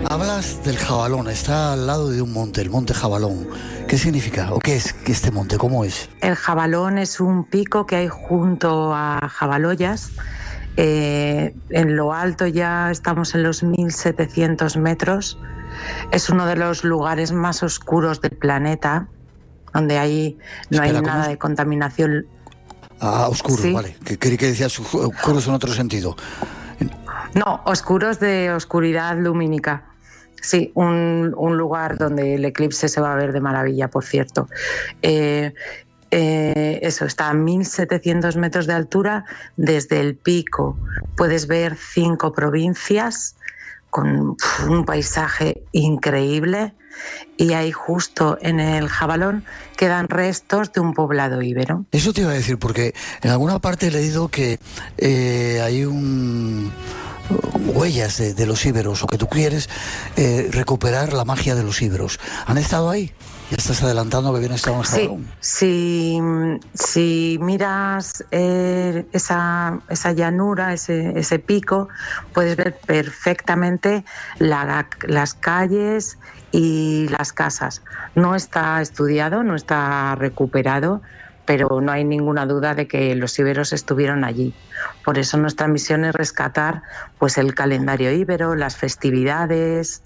Hablas del Jabalón, está al lado de un monte, el monte Jabalón. ¿Qué significa o qué es este monte? ¿Cómo es? El Jabalón es un pico que hay junto a Jabaloyas. En lo alto ya estamos en los 1700 metros. Es uno de los lugares más oscuros del planeta, donde no hay nada de contaminación. Oscuros, ¿Sí? vale. Que decías oscuros en otro sentido. No, oscuros de oscuridad lumínica. Sí, un lugar donde el eclipse se va a ver de maravilla, por cierto. Eso, está a 1700 metros de altura. Desde el pico puedes ver 5 provincias con un paisaje increíble, y ahí justo en el Jabalón quedan restos de un poblado íbero. Eso te iba a decir, porque en alguna parte he leído que hay huellas de los íberos, o que tú quieres recuperar la magia de los íberos. ¿Han estado ahí? Ya estás adelantando que bien estado en Jabalón. Sí, si miras esa llanura, ese pico, puedes ver perfectamente las calles y las casas. No está estudiado, no está recuperado, pero no hay ninguna duda de que los íberos estuvieron allí. Por eso nuestra misión es rescatar pues el calendario íbero, las festividades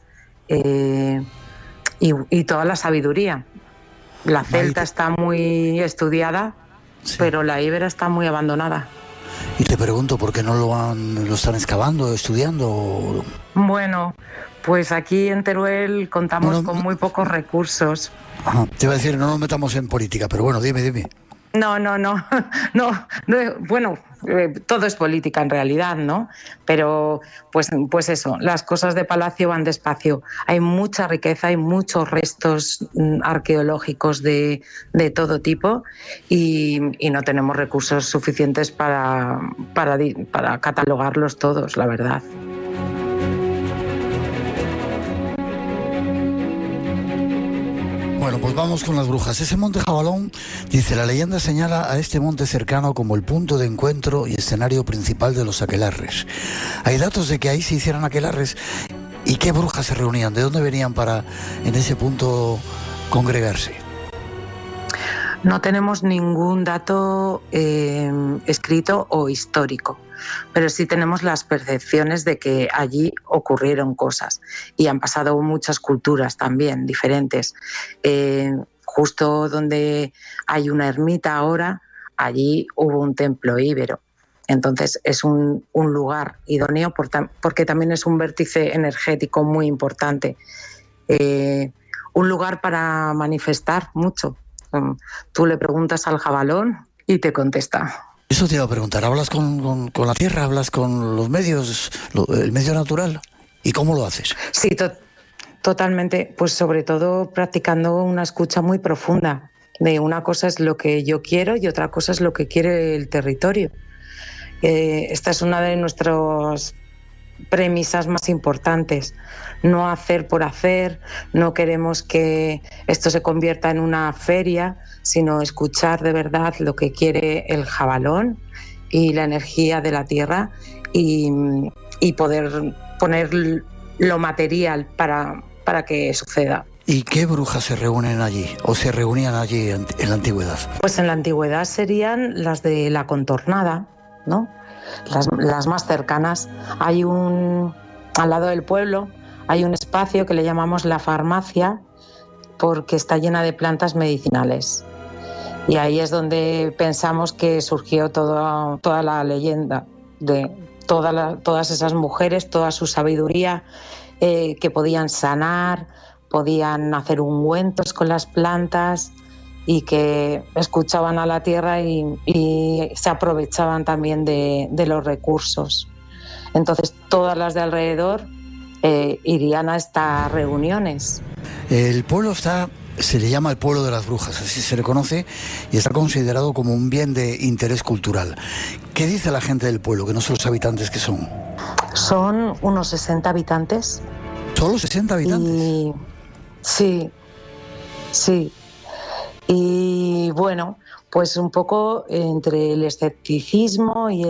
y toda la sabiduría. La celta está muy estudiada, sí, pero la íbera está muy abandonada. Y te pregunto, ¿por qué no lo están excavando, estudiando? Bueno, pues aquí en Teruel contamos con muy pocos recursos. Ajá. Te iba a decir, no nos metamos en política, pero bueno, dime. No, bueno, todo es política en realidad, ¿no? Pero pues eso, las cosas de palacio van despacio. Hay mucha riqueza, hay muchos restos arqueológicos de todo tipo, y no tenemos recursos suficientes para catalogarlos todos, la verdad. Bueno, pues vamos con las brujas. Ese monte Jabalón, dice, la leyenda señala a este monte cercano como el punto de encuentro y escenario principal de los aquelarres. Hay datos de que ahí se hicieran aquelarres. ¿Y qué brujas se reunían? ¿De dónde venían para en ese punto congregarse? No tenemos ningún dato escrito o histórico, pero sí tenemos las percepciones de que allí ocurrieron cosas y han pasado muchas culturas también diferentes. Justo donde hay una ermita ahora, allí hubo un templo íbero. Entonces es un lugar idóneo porque también es un vértice energético muy importante. Un lugar para manifestar mucho. Tú le preguntas al Jabalón y te contesta. Eso te iba a preguntar, ¿hablas con la tierra, hablas con los medios, el medio natural? ¿Y cómo lo haces? Sí, totalmente, pues sobre todo practicando una escucha muy profunda. De una cosa es lo que yo quiero y otra cosa es lo que quiere el territorio. Esta es una de nuestras premisas más importantes. No hacer por hacer, no queremos que esto se convierta en una feria, sino escuchar de verdad lo que quiere el Jabalón y la energía de la tierra, y poder poner lo material para que suceda. ¿Y qué brujas se reúnen allí o se reunían allí en la antigüedad? Pues en la antigüedad serían las de la contornada, ¿no? Las más cercanas. Al lado del pueblo hay un espacio que le llamamos la farmacia, porque está llena de plantas medicinales. Y ahí es donde pensamos que surgió toda la leyenda de todas esas mujeres, toda su sabiduría, que podían sanar, podían hacer ungüentos con las plantas, y que escuchaban a la tierra y se aprovechaban también de los recursos. Entonces todas las de alrededor irían a estas reuniones. El pueblo se le llama el pueblo de las brujas, así se le conoce, y está considerado como un bien de interés cultural. ¿Qué dice la gente del pueblo, que no son los habitantes que son? Son unos 60 habitantes. ¿Solo 60 habitantes? Sí. Y bueno, pues un poco entre el escepticismo y